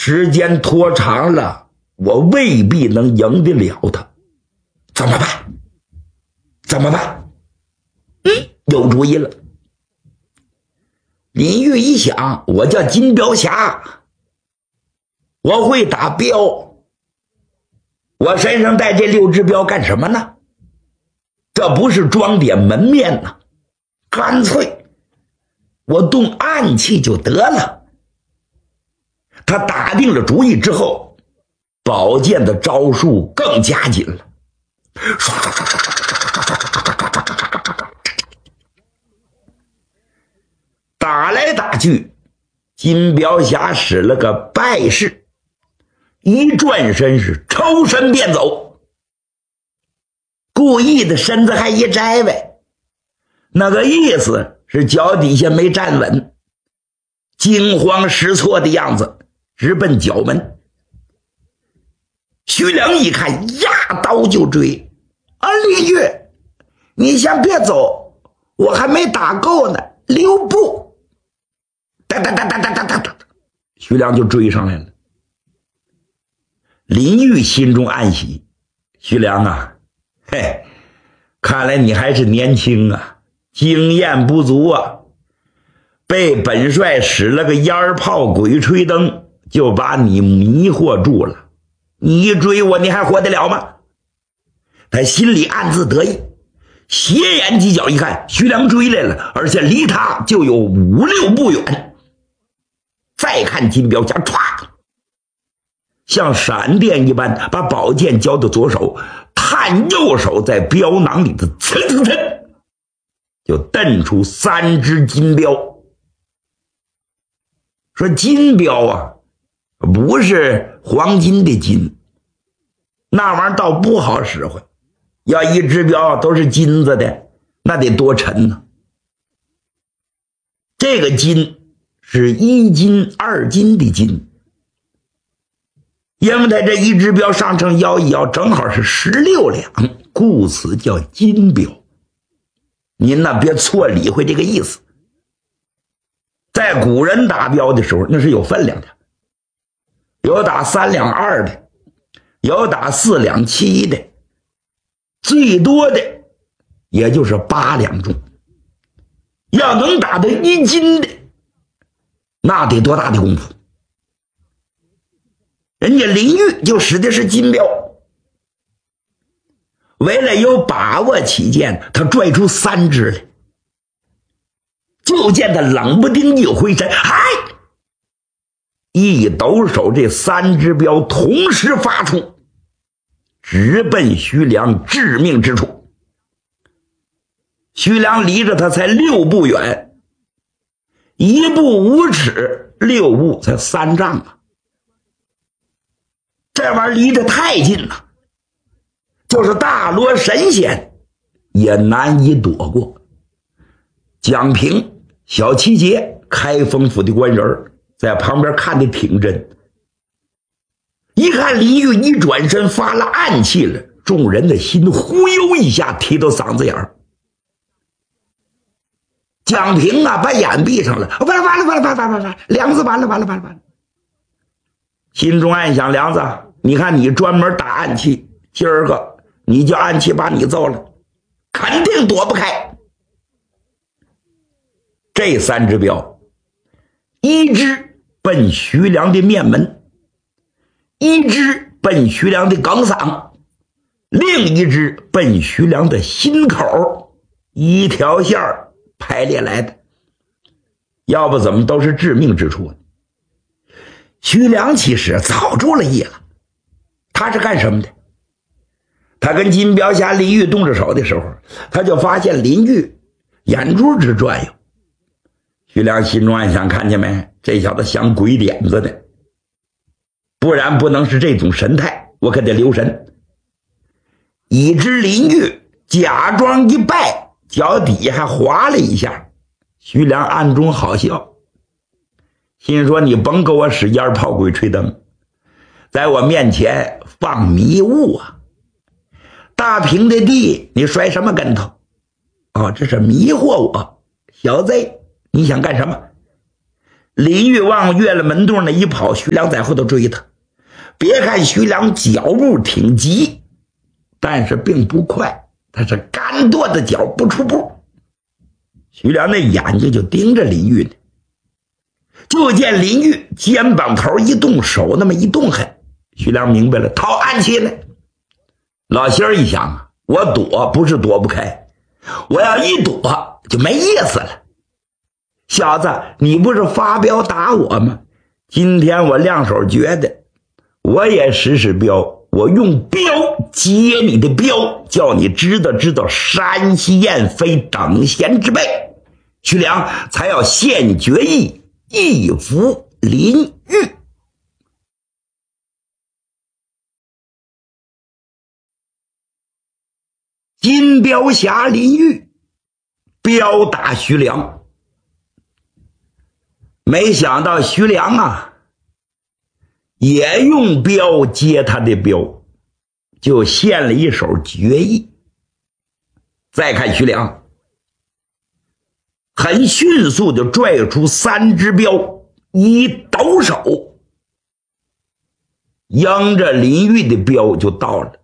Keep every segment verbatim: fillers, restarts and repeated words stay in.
时间拖长了，我未必能赢得了他，怎么办？怎么办？嗯，有主意了。林玉一想，我叫金镖侠，我会打镖，我身上带这六只镖干什么呢？这不是装点门面呢，干脆我动暗器就得了。他打定了主意之后，宝剑的招数更加紧了，唰唰唰唰唰唰唰唰唰唰唰唰，打来打去，金镖侠使了个败式，一转身是抽身便走，故意的身子还一摘呗，那个意思是脚底下没站稳，惊慌失措的样子，直奔角门。徐良一看，压刀就追。啊，李玉，你先别走，我还没打够呢，留步。哒哒哒哒哒哒哒哒，徐良就追上来了。林玉心中暗喜，徐良啊，嘿，看来你还是年轻啊，经验不足啊，被本帅使了个烟炮鬼吹灯，就把你迷惑住了。你一追我，你还活得了吗？他心里暗自得意，斜眼几脚一看，徐良追来了，而且离他就有五六步远。再看金镖侠，唰，像闪电一般把宝剑交到左手，探右手在镖囊里的呲呲呲，就瞪出三只金镖。说金镖啊，不是黄金的金，那玩意儿倒不好使唤，要一只镖都是金子的，那得多沉呢。这个金是一斤二斤的金，因为他这一只镖上称摇一摇，正好是十六两，故此叫金镖。您呢别错理会这个意思。在古人打镖的时候，那是有分量的，有打三两二的，有打四两七的，最多的也就是八两重。要能打到一斤的，那得多大的功夫？人家林玉就使的是金镖，为了有把握起见，他拽出三只来，就见他冷不丁一回身，嗨，一抖手，这三只镖同时发出，直奔徐良致命之处。徐良离着他才六步远，一步五尺，六步才三丈啊，这玩意儿离得太近了，就是大罗神仙也难以躲过。蒋平、小七杰、开封府的官人在旁边看得挺真，一看李玉一转身发了暗器了，众人的心忽悠一下提到嗓子眼儿。蒋平啊把眼闭上了，完了完了完了完了完了完了，梁子完了完了完了完了，心中暗想，梁子，你看你专门打暗器，今儿个你叫暗器把你揍了，肯定躲不开。这三只镖，一只奔徐良的面门，一只奔徐良的梗嗓，另一只奔徐良的心口，一条线排列来的，要不怎么都是致命之处呢？徐良其实早注了意了，他是干什么的？他跟金镖侠林玉动着手的时候，他就发现林玉眼珠直转悠。徐良心中暗想，看见没，这小子想鬼点子的，不然不能是这种神态，我可得留神。已知林玉假装一拜，脚底还滑了一下，徐良暗中好笑，心说你甭给我使烟炮鬼吹灯，在我面前放迷雾啊！大平的地你摔什么跟头？哦，这是迷惑我，小子你想干什么？ 林玉往月了门洞那一跑，徐良在后头追他。别看徐良脚步挺急，但是并不快，他是干跺的脚不出步。徐良那眼睛就盯着林玉呢，就见林玉肩膀头一动，手那么一动狠，徐良明白了，逃暗器了。老仙儿一想啊，我躲不是躲不开，我要一躲就没意思了。小子，你不是发镖打我吗？今天我亮手觉得我也使使镖，我用镖接你的镖，叫你知道知道山西燕非等闲之辈。徐良才要现决意，一服林玉。金镖侠林玉镖打徐良，没想到徐良啊也用镖接他的镖，就献了一手绝艺。再看徐良很迅速地拽出三支镖，一抖手，迎着林玉的镖就到了。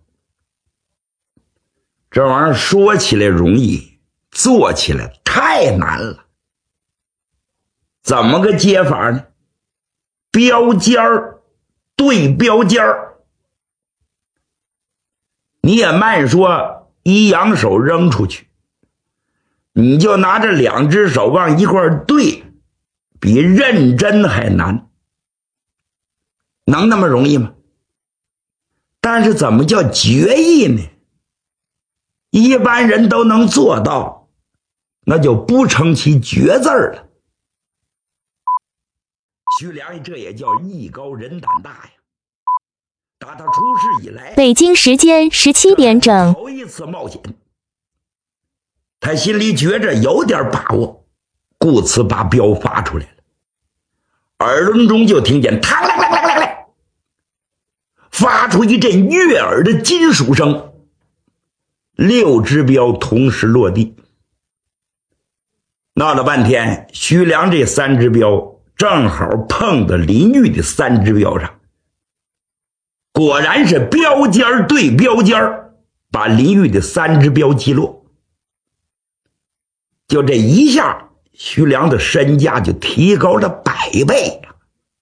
这玩意儿说起来容易，做起来太难了。怎么个接法呢？镖尖儿对镖尖儿，你也慢说一扬手扔出去，你就拿着两只手往一块对，比认真还难。能那么容易吗？但是怎么叫绝艺呢？一般人都能做到，那就不成其绝字了。徐良这也叫艺高人胆大呀！打他出事以来， 北京时间十七点整， 头一次冒险，他心里觉着有点把握，故此把镖发出来了。耳轮中就听见嘡啷啷啷啷啷，发出一阵悦耳的金属声。六支镖同时落地，闹了半天，徐良这三支镖正好碰到林玉的三支镖上，果然是镖尖对镖尖，把林玉的三支镖击落。就这一下，徐良的身价就提高了百倍呀，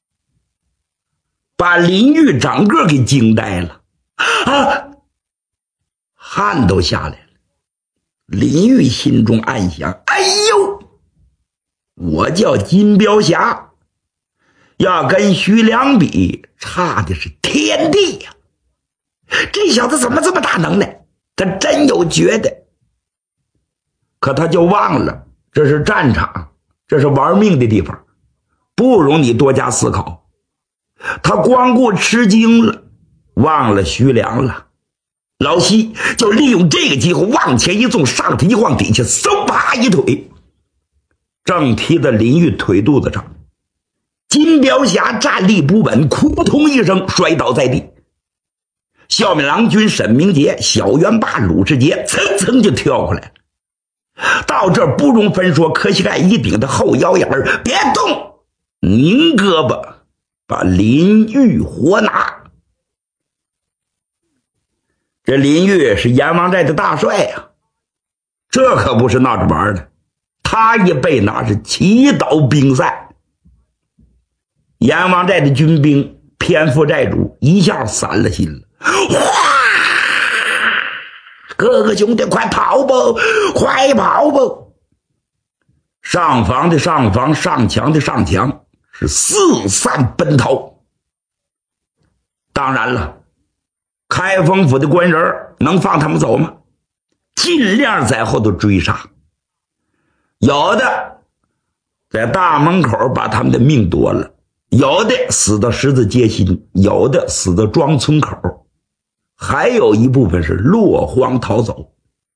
把林玉整个给惊呆了啊！汗都下来了。林玉心中暗想，哎呦，我叫金镖侠，要跟徐良比差的是天地呀！这小子怎么这么大能耐？他真有绝的。可他就忘了这是战场，这是玩命的地方，不容你多加思考。他光顾吃惊了，忘了徐良了。老西就利用这个机会往前一纵，上腿一晃，底下嗖啪一腿，正踢在林玉腿肚子上。金镖侠站立不稳，扑通一声摔倒在地。笑面郎君沈明杰、小元霸鲁世杰蹭蹭就跳过来了。到这不容分说，磕膝盖一顶的后腰眼儿，别动，拧胳膊把林玉活拿。这林玉是阎王寨的大帅呀、啊，这可不是闹着玩的，他一被拿是祈祷兵散。阎王寨的军兵偏负寨主一下散了心了，哗！各个兄弟快跑吧，快跑吧！上房的上房，上墙的上墙，是四散奔逃。当然了，开封府的官人能放他们走吗？尽量在后头追杀，有的在大门口把他们的命夺了，有的死到十字街心，有的死到庄村口，还有一部分是落荒逃走。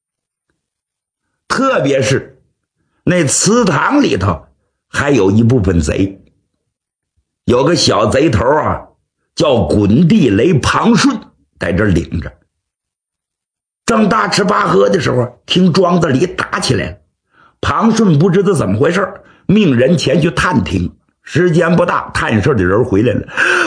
特别是那祠堂里头还有一部分贼，有个小贼头啊，叫滚地雷庞顺，在这领着。正大吃八喝的时候，听庄子里打起来了。庞顺不知道怎么回事，命人前去探听， 时间不大，探视的人回来了。